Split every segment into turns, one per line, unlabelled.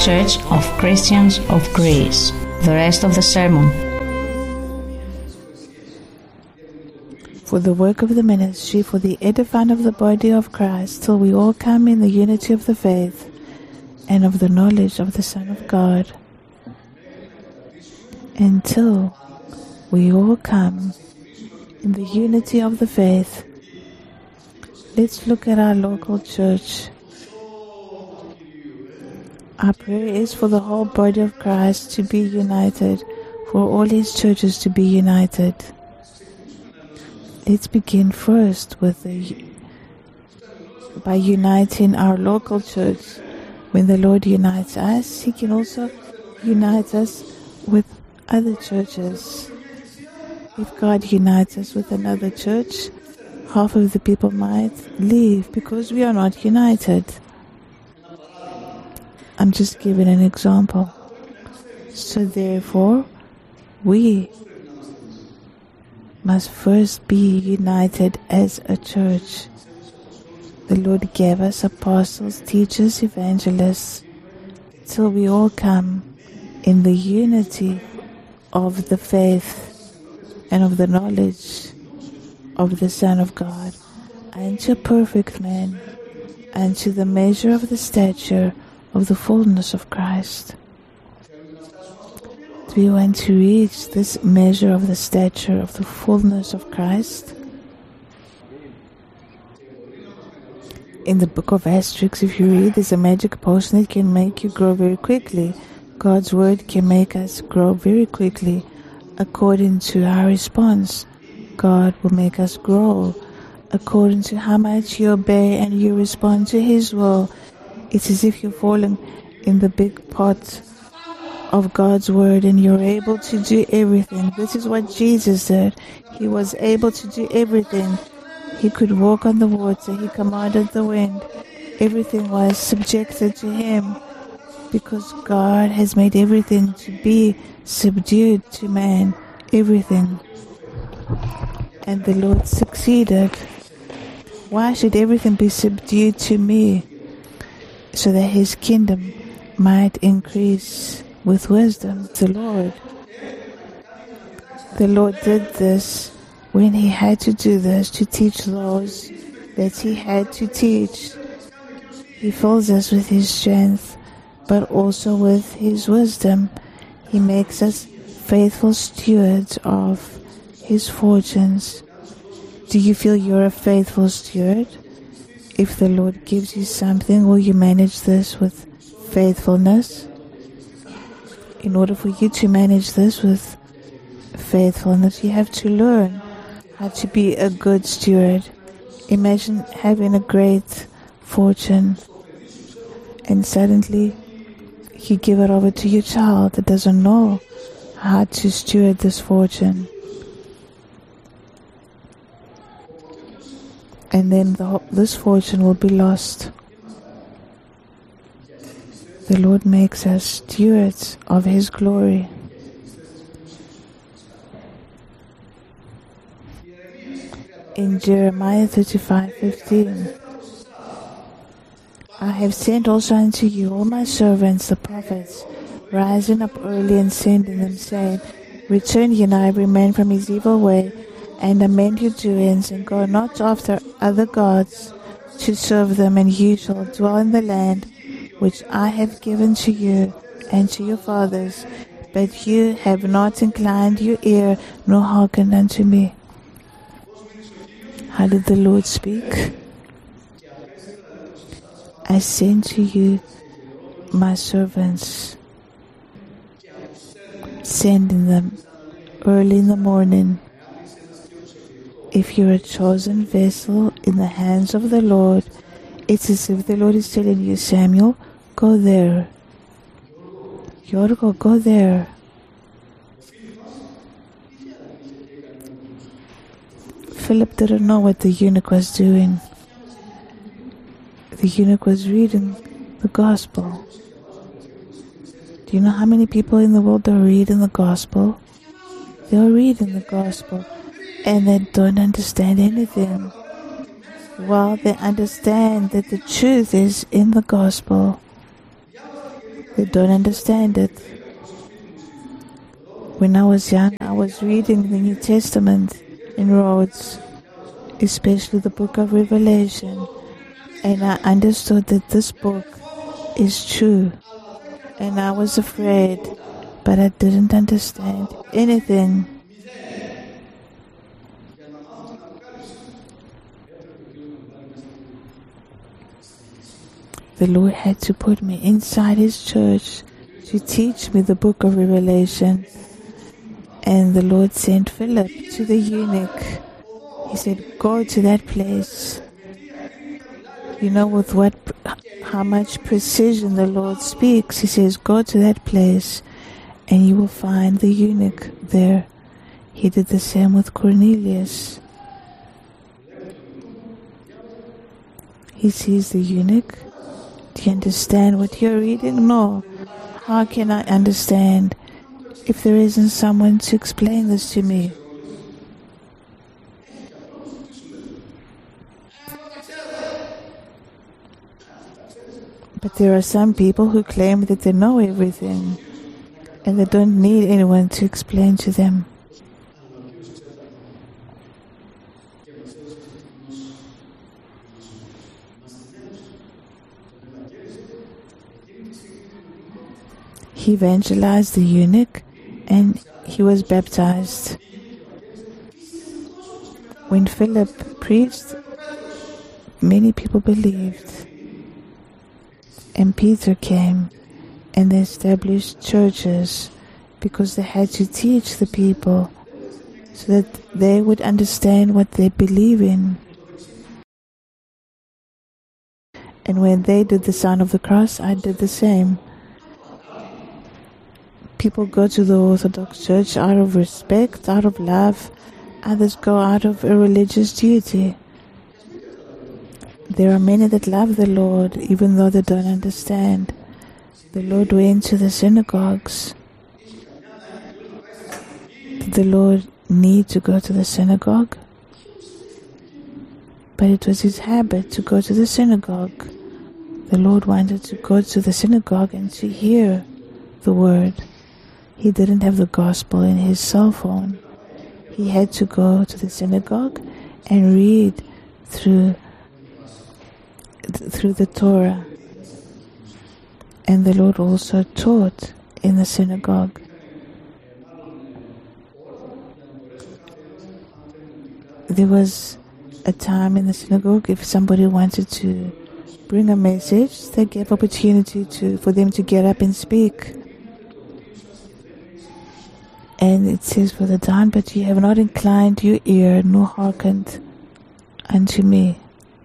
Church of Christians of Greece. The rest of the sermon.
For the work of the ministry, for the edifying of the body of Christ, till we all come in the unity of the faith and of the knowledge of the Son of God. Until we all come in the unity of the faith. Let's look at our local church. Our prayer is for the whole body of Christ to be united, for all His churches to be united. Let's begin first by uniting our local church. When the Lord unites us, He can also unite us with other churches. If God unites us with another church, half of the people might leave because we are not united. I'm just giving an example. So therefore, we must first be united as a church. The Lord gave us apostles, teachers, evangelists, till we all come in the unity of the faith and of the knowledge of the Son of God, unto a perfect man, unto the measure of the stature of the fullness of Christ. Do we want to reach this measure of the stature of the fullness of Christ? In the book of Asterix, if you read, there's a magic potion that can make you grow very quickly. God's word can make us grow very quickly according to our response. God will make us grow according to how much you obey and you respond to His will. It's as if you're falling in the big pot of God's word and you're able to do everything. This is what Jesus did. He was able to do everything. He could walk on the water. He commanded the wind. Everything was subjected to Him because God has made everything to be subdued to man. Everything. And the Lord succeeded. Why should everything be subdued to me? So that His kingdom might increase with wisdom. The Lord did this when He had to do this to teach those that He had to teach. He fills us with His strength, but also with His wisdom. He makes us faithful stewards of His fortunes. Do you feel you're a faithful steward? If the Lord gives you something, will you manage this with faithfulness? In order for you to manage this with faithfulness, you have to learn how to be a good steward. Imagine having a great fortune and suddenly you give it over to your child that doesn't know how to steward this fortune. And then this fortune will be lost. The Lord makes us stewards of His glory. In Jeremiah 35:15, I have sent also unto you all my servants, the prophets, rising up early and sending them, saying, Return ye now every man from his evil way, and amend your doings, and go not after other gods to serve them, and ye shall dwell in the land which I have given to you and to your fathers, but you have not inclined your ear, nor hearkened unto me. How did the Lord speak? I send to you my servants, sending them early in the morning. If you're a chosen vessel in the hands of the Lord, it's as if the Lord is telling you, Samuel, go there. Yorgo, go there. Philip didn't know what the eunuch was doing. The eunuch was reading the gospel. Do you know how many people in the world are reading the gospel? They're reading the gospel and they don't understand anything. Well, they understand that the truth is in the gospel. They don't understand it. When I was young, I was reading the New Testament in Rhodes, especially the book of Revelation, and I understood that this book is true, and I was afraid, but I didn't understand anything. The Lord had to put me inside His church to teach me the book of Revelation. And the Lord sent Philip to the eunuch. He said, go to that place. You know with how much precision the Lord speaks. He says, go to that place and you will find the eunuch there. He did the same with Cornelius. He sees the eunuch. Do you understand what you're reading? No. How can I understand if there isn't someone to explain this to me? But there are some people who claim that they know everything and they don't need anyone to explain to them. He evangelized the eunuch and he was baptized. When Philip preached, many people believed. And Peter came and they established churches because they had to teach the people so that they would understand what they believe in. And when they did the sign of the cross, I did the same. People go to the Orthodox Church out of respect, out of love. Others go out of a religious duty. There are many that love the Lord, even though they don't understand. The Lord went to the synagogues. Did the Lord need to go to the synagogue? But it was His habit to go to the synagogue. The Lord wanted to go to the synagogue and to hear the word. He didn't have the gospel in his cell phone. He had to go to the synagogue and read through the Torah. And the Lord also taught in the synagogue. There was a time in the synagogue, if somebody wanted to bring a message, they gave opportunity for them to get up and speak. And it says further down, but ye have not inclined your ear, nor hearkened unto me.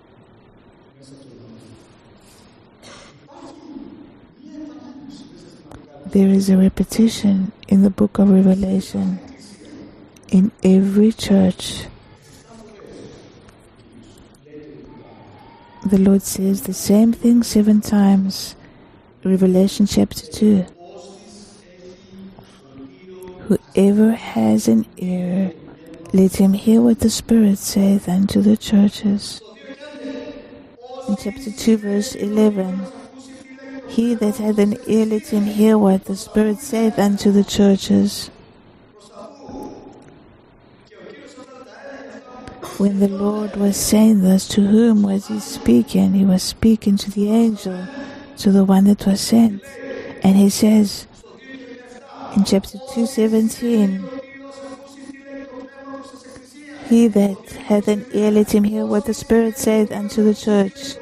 There is a repetition in the book of Revelation in every church. The Lord says the same thing 7 times. Revelation chapter 2. Whoever has an ear, let him hear what the Spirit saith unto the churches. In chapter 2 verse 11. He that hath an ear, let him hear what the Spirit saith unto the churches. When the Lord was saying this, to whom was He speaking? He was speaking to the angel, to the one that was sent. And He says in chapter 2:17, he that hath an ear, let him hear what the Spirit saith unto the church.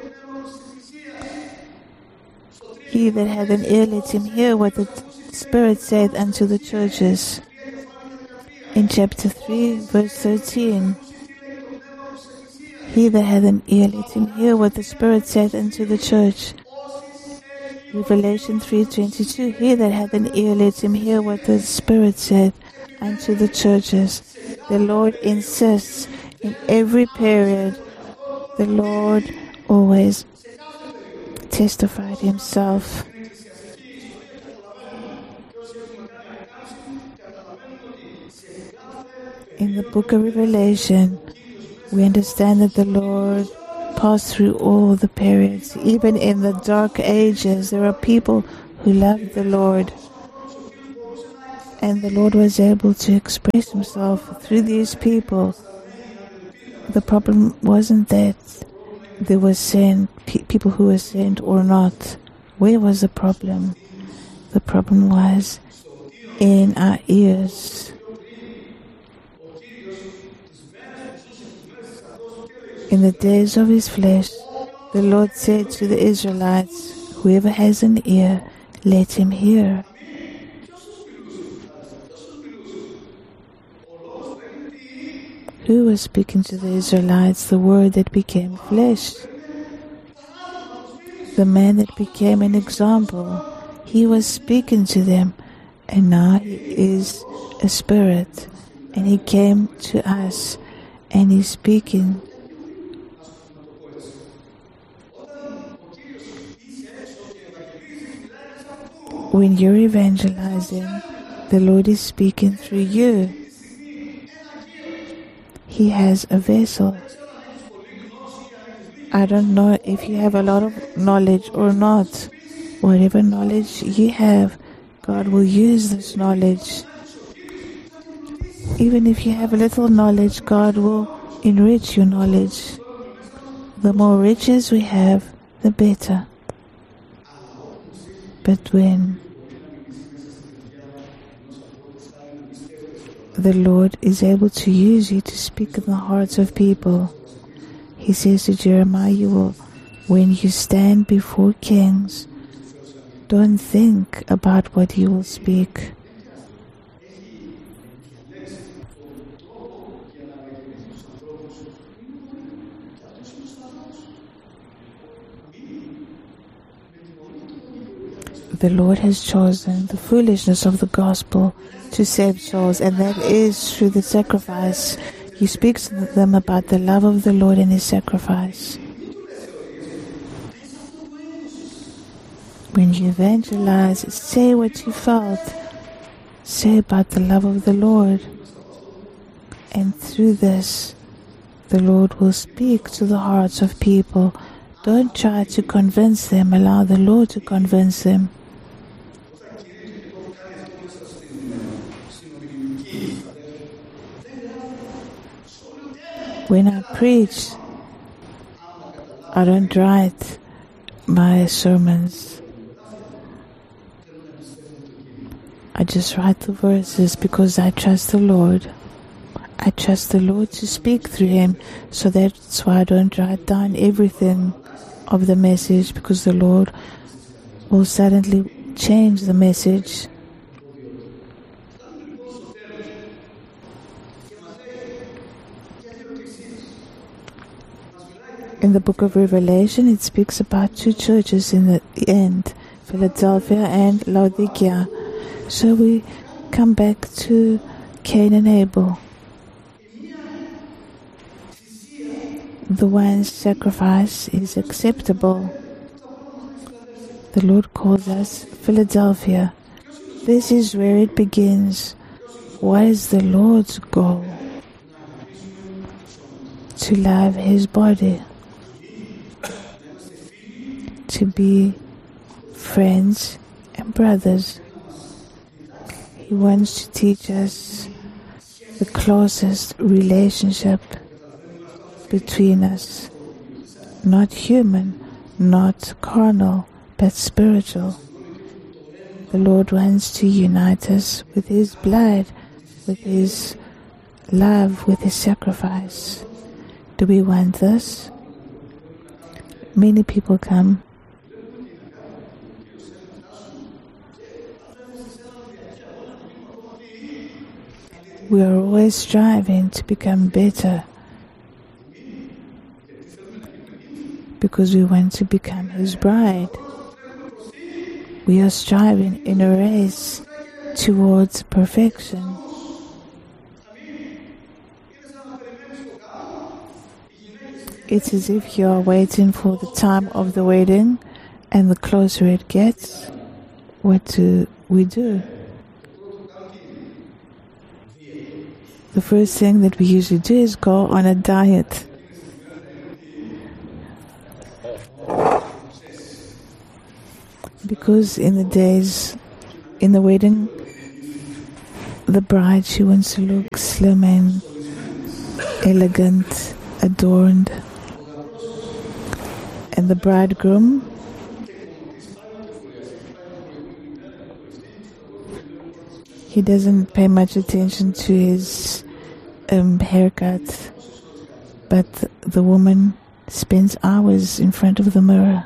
He that hath an ear, let him hear what the Spirit saith unto the churches. In chapter 3, verse 13, he that hath an ear, let him hear what the Spirit saith unto the church. Revelation 3:22, he that hath an ear, let him hear what the Spirit saith unto the churches. The Lord insists in every period. The Lord always testified Himself. In the book of Revelation, we understand that the Lord passed through all the periods. Even in the dark ages, there are people who loved the Lord. And the Lord was able to express himself through these people. The problem wasn't that there were people who were sent or not. Where was the problem? The problem was in our ears. In the days of his flesh, the Lord said to the Israelites, whoever has an ear, let him hear. Who was speaking to the Israelites? The Word that became flesh. The man that became an example. He was speaking to them, and now he is a spirit, and he came to us, and he's speaking. When you're evangelizing, the Lord is speaking through you. He has a vessel. I don't know if you have a lot of knowledge or not. Whatever knowledge you have, God will use this knowledge. Even if you have a little knowledge, God will enrich your knowledge. The more riches we have, the better. But when the Lord is able to use you to speak in the hearts of people, he says to Jeremiah, when you stand before kings, don't think about what you will speak. The Lord has chosen the foolishness of the gospel to save souls, and that is through the sacrifice. He speaks to them about the love of the Lord and his sacrifice. When you evangelize, say what you felt. Say about the love of the Lord. And through this, the Lord will speak to the hearts of people. Don't try to convince them. Allow the Lord to convince them. When I preach, I don't write my sermons. I just write the verses because I trust the Lord. I trust the Lord to speak through him, so that's why I don't write down everything of the message, because the Lord will suddenly change the message. In the book of Revelation, it speaks about two churches in the end, Philadelphia and Laodicea. So we come back to Cain and Abel. The one's sacrifice is acceptable. The Lord calls us Philadelphia. This is where it begins. What is the Lord's goal? To love his body. To be friends and brothers. He wants to teach us the closest relationship between us. Not human, not carnal, but spiritual. The Lord wants to unite us with his blood, with his love, with his sacrifice. Do we want this? Many people come. We are always striving to become better because we want to become his bride. We are striving in a race towards perfection. It's as if you are waiting for the time of the wedding, and the closer it gets, what do we do? The first thing that we usually do is go on a diet. Because in the wedding, the bride, she wants to look slim and elegant, adorned. And the bridegroom, he doesn't pay much attention to his haircut, but the woman spends hours in front of the mirror.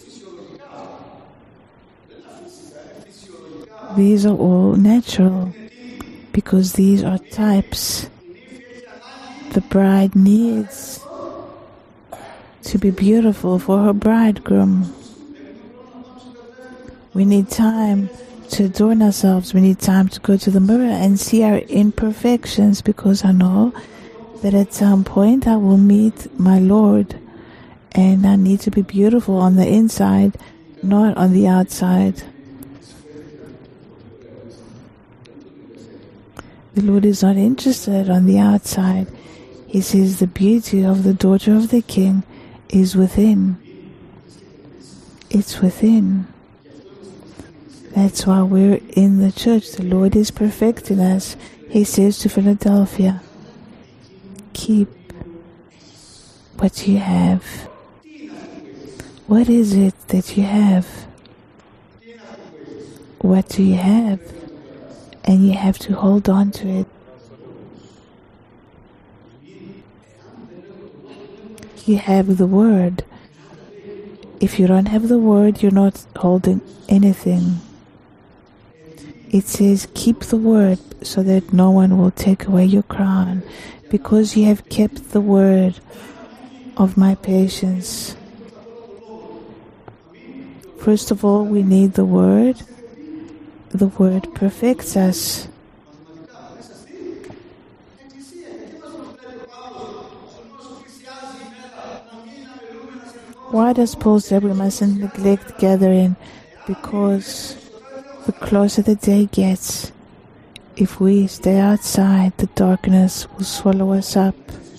These are all natural because these are types. The bride needs to be beautiful for her bridegroom. We need time to adorn ourselves. We need time to go to the mirror and see our imperfections, because I know that at some point I will meet my Lord, and I need to be beautiful on the inside, not on the outside. The Lord is not interested on the outside. He says the beauty of the daughter of the King is within. It's within. That's why we're in the church. The Lord is perfecting us. He says to Philadelphia, keep what you have. What is it that you have? What do you have? And you have to hold on to it. You have the Word. If you don't have the Word, you're not holding anything. It says, keep the Word so that no one will take away your crown, because you have kept the word of my patience. First of all, we need the Word. The Word perfects us. Why does Paul say we mustn't neglect gathering? Because the closer the day gets, if we stay outside, the darkness will swallow us up.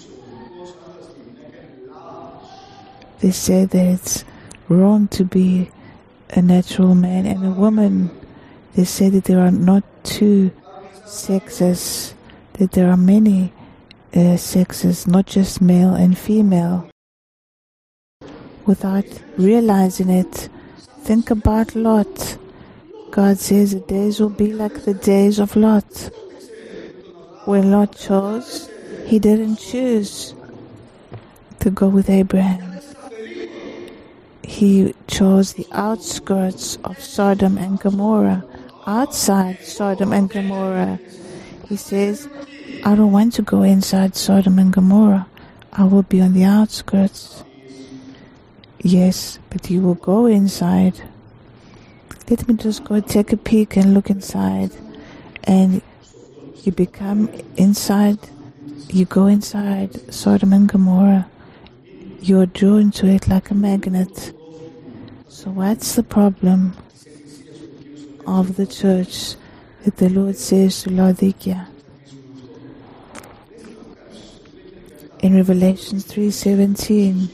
They say that it's wrong to be a natural man and a woman. They say that there are not two sexes, that there are many sexes, not just male and female. Without realizing it, think about Lot. God says the days will be like the days of Lot. When Lot chose, he didn't choose to go with Abraham. He chose the outskirts of Sodom and Gomorrah, outside Sodom and Gomorrah. He says, I don't want to go inside Sodom and Gomorrah. I will be on the outskirts. Yes, but you will go inside. Let me just go take a peek and look inside. And you become inside, you go inside Sodom and Gomorrah. You're drawn to it like a magnet. So what's the problem of the church that the Lord says to Laodicea? In Revelation 3:17,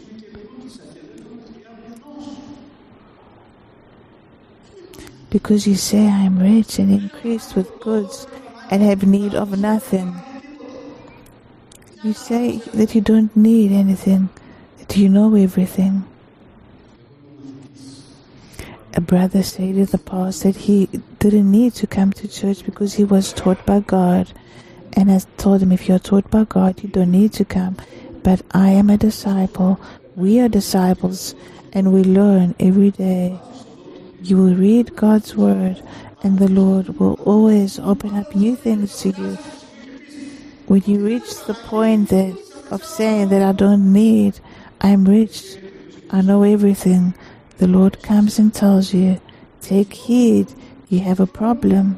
because you say, I am rich and increased with goods and have need of nothing. You say that you don't need anything, that you know everything. A brother said in the past that he didn't need to come to church because he was taught by God. And I told him, if you're taught by God, you don't need to come. But I am a disciple. We are disciples, and we learn every day. You will read God's word, and the Lord will always open up new things to you. When you reach the point of saying that I don't need, I'm rich, I know everything, the Lord comes and tells you, take heed, you have a problem.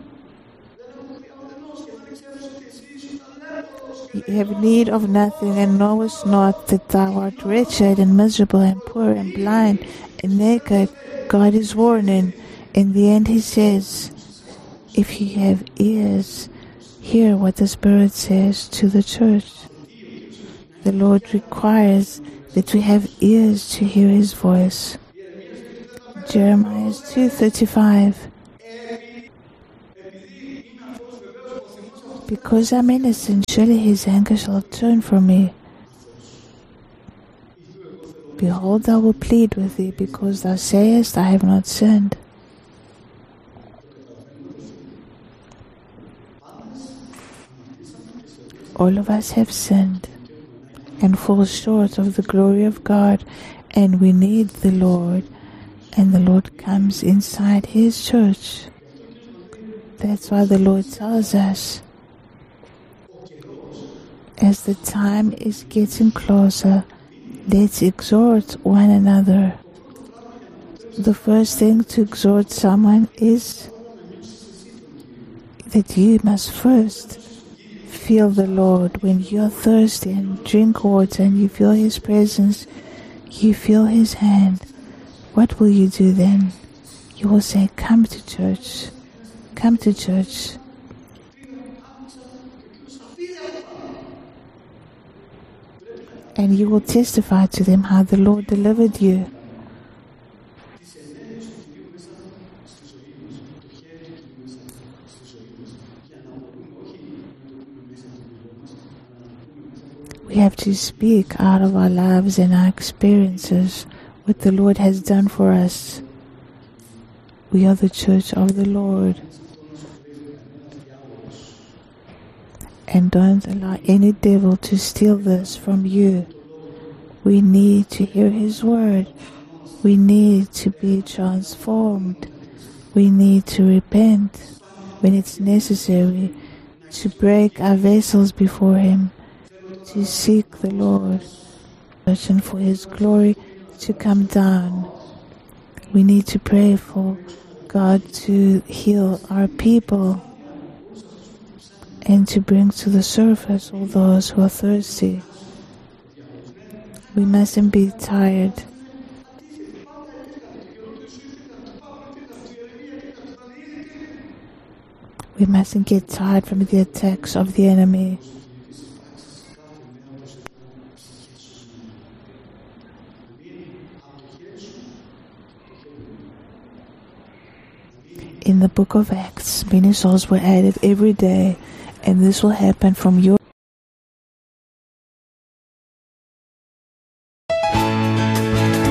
You have need of nothing, and knowest not that thou art wretched and miserable and poor and blind and naked. God is warning. In the end, he says, if you have ears, hear what the Spirit says to the church. The Lord requires that we have ears to hear his voice. Jeremiah 2:35. Because I'm innocent, surely his anger shall turn from me. Behold, I will plead with thee, because thou sayest, I have not sinned. All of us have sinned and fall short of the glory of God, and we need the Lord, and the Lord comes inside his church. That's why the Lord tells us, as the time is getting closer, let's exhort one another. The first thing to exhort someone is that you must first feel the Lord. When you're thirsty and drink water and you feel his presence, you feel his hand, what will you do then? You will say, come to church, come to church. And you will testify to them how the Lord delivered you. We have to speak out of our lives and our experiences what the Lord has done for us. We are the church of the Lord. And don't allow any devil to steal this from you. We need to hear his word. We need to be transformed. We need to repent when it's necessary, to break our vessels before him, to seek the Lord, and for his glory to come down. We need to pray for God to heal our people and to bring to the surface all those who are thirsty. We mustn't be tired. We mustn't get tired from the attacks of the enemy. In the book of Acts, many souls were added every day, and this will happen from your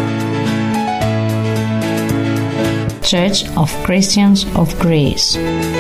Church of Christians of Grace.